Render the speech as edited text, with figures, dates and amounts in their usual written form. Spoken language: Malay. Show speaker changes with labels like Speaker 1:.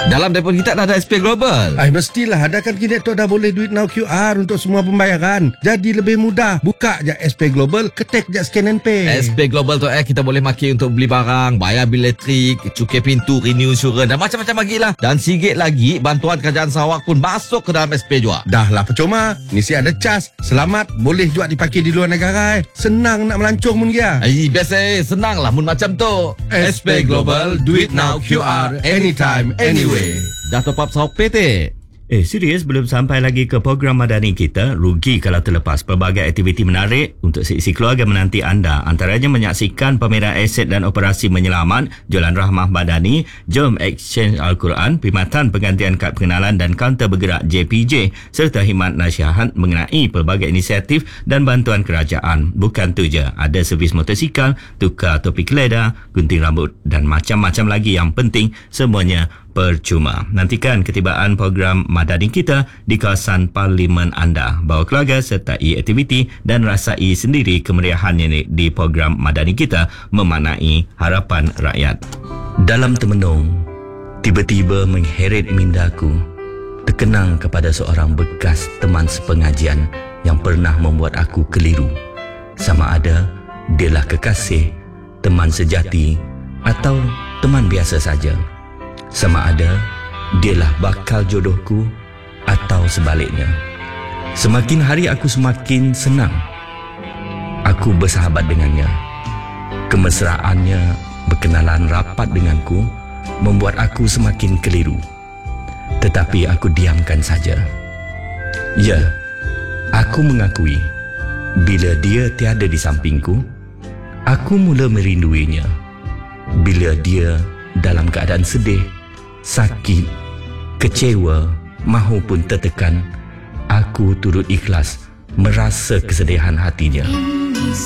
Speaker 1: Dalam telefon kita dah ada SP Global.
Speaker 2: Mestilah. Ada kan kini tu dah boleh duit now QR untuk semua pembayaran. Jadi lebih mudah. Buka je SP Global, ketik je scan and pay.
Speaker 1: SP Global tu kita boleh maki untuk beli barang, bayar bil elektrik, cukai pintu, renew insurans dan macam-macam lagi lah. Dan sikit lagi bantuan kerajaan Sarawak pun masuk ke dalam SP juga.
Speaker 2: Dah lah percuma. Ni si ada cas. Selamat. Boleh juga dipakai di luar negara. Senang nak melancong pun dia.
Speaker 1: Biasa senang lah mun macam tu.
Speaker 2: SP Global, do it now QR, anytime, anyway.
Speaker 1: Dah top up Sarawak PT.
Speaker 3: Serius, belum sampai lagi ke program madani kita, rugi kalau terlepas pelbagai aktiviti menarik untuk seisi keluarga menanti anda. Antaranya menyaksikan pameran aset dan operasi menyelamat, jualan rahmah madani, jom exchange Al-Quran, perkhidmatan penggantian kad pengenalan dan kaunter bergerak JPJ, serta khidmat nasihat mengenai pelbagai inisiatif dan bantuan kerajaan. Bukan tu je, ada servis motosikal, tukar topi keleda, gunting rambut dan macam-macam lagi. Yang penting, semuanya percuma. Nantikan ketibaan program madani kita di kawasan parlimen anda. Bawa keluarga sertai aktiviti dan rasai sendiri kemeriahannya di program madani kita memaknai harapan rakyat. Dalam temenung, tiba-tiba mengheret mindaku terkenang kepada seorang bekas teman sepengajian yang pernah membuat aku keliru. Sama ada dialah kekasih, teman sejati atau teman biasa saja. Sama ada dialah bakal jodohku atau sebaliknya. Semakin hari aku semakin senang aku bersahabat dengannya. Kemesraannya berkenalan rapat denganku membuat aku semakin keliru. Tetapi aku diamkan saja. Ya, aku mengakui bila dia tiada di sampingku, aku mula merinduinya. Bila dia dalam keadaan sedih, sakit, kecewa mahupun tertekan, aku turut ikhlas merasa kesedihan hatinya.